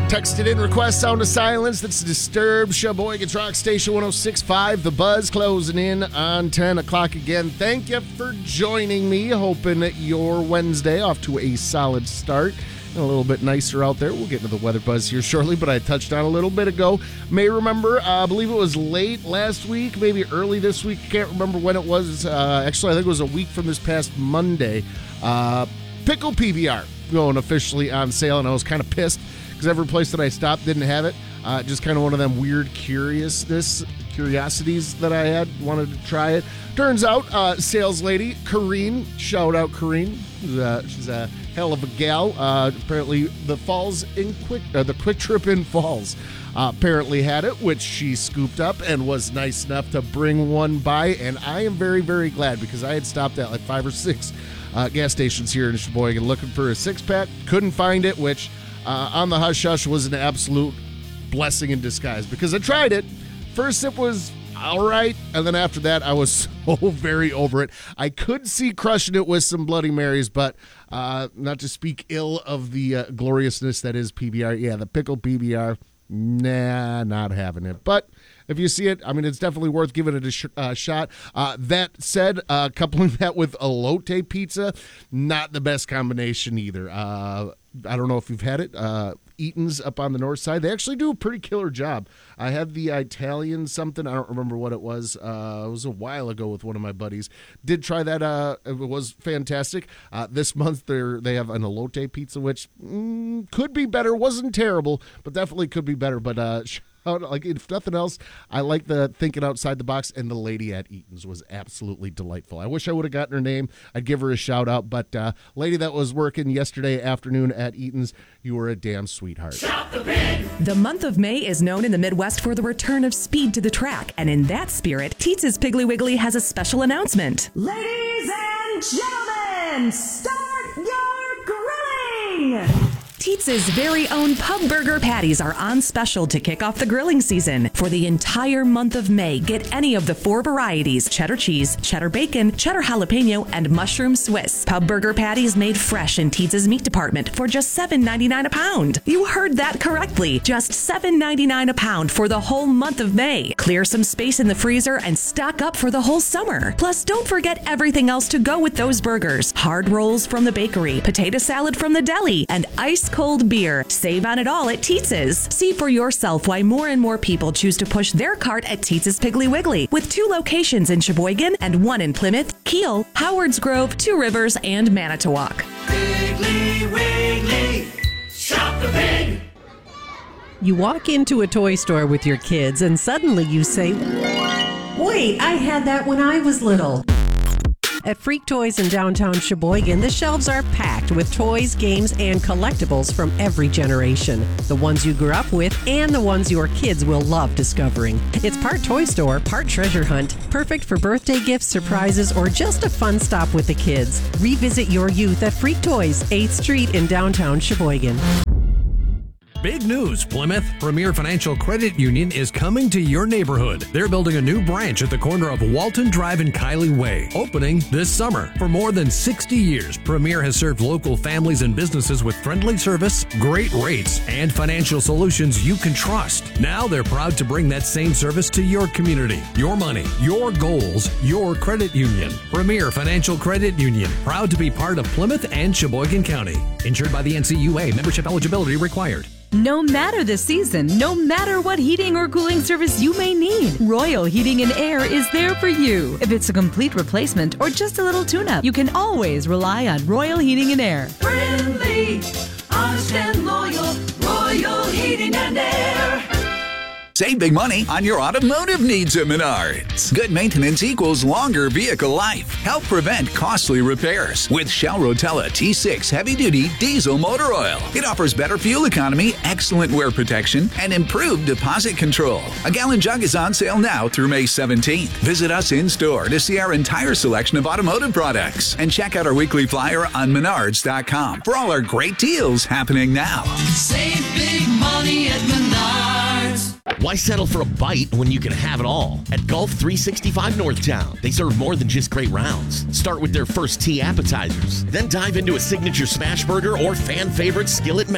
Texted in request sound of silence. That's Disturbed, Sheboygan's Rock Station 106.5. The Buzz closing in on 10 o'clock again. Thank you for joining me. Hoping that your Wednesday off to a solid start and a little bit nicer out there. We'll get into the weather buzz here shortly, but I touched on a little bit ago. May remember, I believe it was late last week, maybe early this week. Can't remember when it was. Actually, I think it was a week from this past Monday. Pickle PBR going officially on sale, and I was kind of pissed because every place that I stopped didn't have it. Just kind of one of them weird curiosities that I had. Wanted to try it. Turns out, sales lady, Corrine, shout out Corrine. She's a hell of a gal. Apparently, the Quick Trip in Falls apparently had it, which she scooped up and was nice enough to bring one by. And I am very, very glad because I had stopped at like 5 or 6 gas stations here in Sheboygan looking for a 6-pack. Couldn't find it, which on the hush hush was an absolute blessing in disguise because I tried it. First sip was all right, and then after that I was so very over it. I could see crushing it with some Bloody Marys, but not to speak ill of the gloriousness that is PBR. Yeah, the pickle PBR, nah, not having it. But if you see it, I mean, it's definitely worth giving it a shot. That said, coupling that with elote pizza, not the best combination either. I don't know if you've had it. Eaton's up on the north side. They actually do a pretty killer job. I had the Italian something. I don't remember what it was. It was a while ago with one of my buddies. Did try that. It was fantastic. This month they have an elote pizza, which could be better. Wasn't terrible, but definitely could be better. But like if nothing else, I like the thinking outside the box, and the lady at Eaton's was absolutely delightful. I wish I would have gotten her name. I'd give her a shout out, but lady that was working yesterday afternoon at Eaton's, you were a damn sweetheart. Shop the Pig! The month of May is known in the Midwest for the return of speed to the track, and in that spirit, Teetz's Piggly Wiggly has a special announcement. Ladies and gentlemen, start your grilling! Teetz's very own pub burger patties are on special to kick off the grilling season. For the entire month of May, get any of the 4 varieties: cheddar cheese, cheddar bacon, cheddar jalapeno, and mushroom Swiss. Pub burger patties made fresh in Teetz's meat department for just $7.99 a pound. You heard that correctly. Just $7.99 a pound for the whole month of May. Clear some space in the freezer and stock up for the whole summer. Plus, don't forget everything else to go with those burgers. Hard rolls from the bakery, potato salad from the deli, and ice cold beer. Save on it all at Teetz's. See for yourself why more and more people choose to push their cart at Teetz's Piggly Wiggly, with 2 locations in Sheboygan and 1 in Plymouth, Kiel, Howards Grove, 2 Rivers, and Manitowoc. Piggly Wiggly, shop the pig! You walk into a toy store with your kids and suddenly you say, "Wait, I had that when I was little." At Freak Toys in downtown Sheboygan, the shelves are packed with toys, games, and collectibles from every generation. The ones you grew up with and the ones your kids will love discovering. It's part toy store, part treasure hunt, perfect for birthday gifts, surprises, or just a fun stop with the kids. Revisit your youth at Freak Toys, 8th Street in downtown Sheboygan. Big news, Plymouth. Premier Financial Credit Union is coming to your neighborhood. They're building a new branch at the corner of Walton Drive and Kiley Way, opening this summer. For more than 60 years, Premier has served local families and businesses with friendly service, great rates, and financial solutions you can trust. Now they're proud to bring that same service to your community. Your money, your goals, your credit union. Premier Financial Credit Union, proud to be part of Plymouth and Sheboygan County. Insured by the NCUA. Membership eligibility required. No matter the season, no matter what heating or cooling service you may need, Royal Heating and Air is there for you. If it's a complete replacement or just a little tune-up, you can always rely on Royal Heating and Air. Friendly, honest and loyal, Royal Heating and Air. Save big money on your automotive needs at Menards. Good maintenance equals longer vehicle life. Help prevent costly repairs with Shell Rotella T6 heavy-duty diesel motor oil. It offers better fuel economy, excellent wear protection, and improved deposit control. A gallon jug is on sale now through May 17th. Visit us in-store to see our entire selection of automotive products and check out our weekly flyer on Menards.com for all our great deals happening now. Save big money at Menards. Why settle for a bite when you can have it all? At Gulf 365 Northtown, they serve more than just great rounds. Start with their first tea appetizers, then dive into a signature smash burger or fan favorite skillet mac.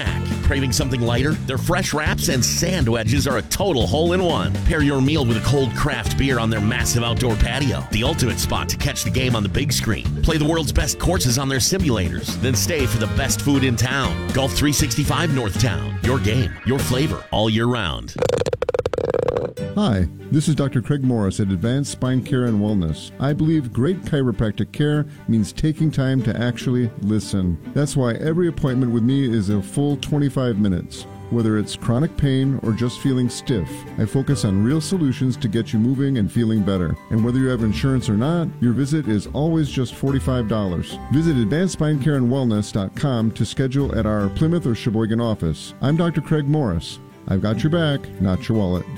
Craving something lighter? Their fresh wraps and sand wedges are a total hole-in-one. Pair your meal with a cold craft beer on their massive outdoor patio. The ultimate spot to catch the game on the big screen. Play the world's best courses on their simulators. Then stay for the best food in town. Golf 365 Northtown. Your game, your flavor, all year round. Hi, this is Dr. Craig Morris at Advanced Spine Care and Wellness. I believe great chiropractic care means taking time to actually listen. That's why every appointment with me is a full 25 minutes. Whether it's chronic pain or just feeling stiff, I focus on real solutions to get you moving and feeling better. And whether you have insurance or not, your visit is always just $45. Visit AdvancedSpineCareAndWellness.com to schedule at our Plymouth or Sheboygan office. I'm Dr. Craig Morris. I've got your back, not your wallet.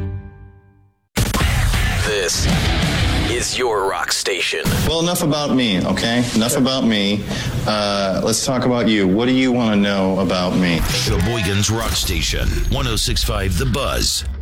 This is your rock station. Well, enough about me, okay? Enough about me. Let's talk about you. What do you want to know about me? Sheboygan's rock station, 106.5 The Buzz.